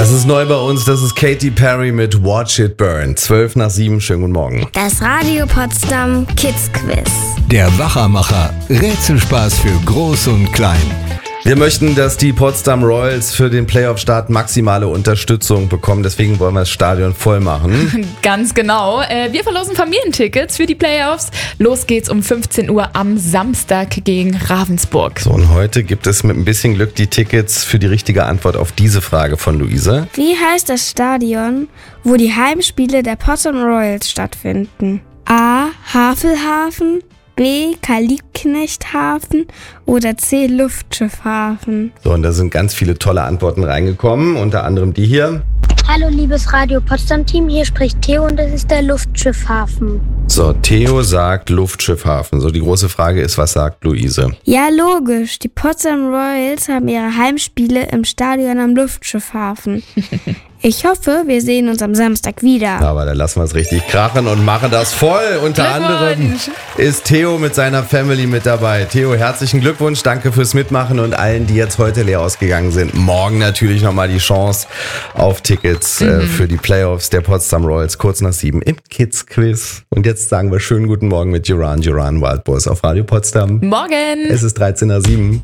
Das ist neu bei uns, das ist Katy Perry mit Watch It Burn. 7:12, schönen guten Morgen. Das Radio Potsdam Kids Quiz. Der Wachermacher. Rätselspaß für Groß und Klein. Wir möchten, dass die Potsdam Royals für den Playoff-Start maximale Unterstützung bekommen. Deswegen wollen wir das Stadion voll machen. Ganz genau. Wir verlosen Familientickets für die Playoffs. Los geht's um 15 Uhr am Samstag gegen Ravensburg. So, und heute gibt es mit ein bisschen Glück die Tickets für die richtige Antwort auf diese Frage von Luise. Wie heißt das Stadion, wo die Heimspiele der Potsdam Royals stattfinden? A. Havelhafen, B. Karl-Liebknecht-Hafen oder C. Luftschiffhafen? So, und da sind ganz viele tolle Antworten reingekommen, unter anderem die hier. Hallo liebes Radio Potsdam Team, hier spricht Theo und das ist der Luftschiffhafen. So, Theo sagt Luftschiffhafen. So, die große Frage ist, was sagt Luise? Ja, logisch. Die Potsdam Royals haben ihre Heimspiele im Stadion am Luftschiffhafen. Ich hoffe, wir sehen uns am Samstag wieder. Aber da lassen wir es richtig krachen und machen das voll. Unter anderem ist Theo mit seiner Family mit dabei. Theo, herzlichen Glückwunsch, danke fürs Mitmachen und allen, die jetzt heute leer ausgegangen sind. Morgen natürlich nochmal die Chance auf Tickets für die Playoffs der Potsdam Royals, kurz nach 7 im Kids Quiz. Und jetzt sagen wir schönen guten Morgen mit Duran Duran Wild Boys auf Radio Potsdam. Morgen! Es ist 13:07.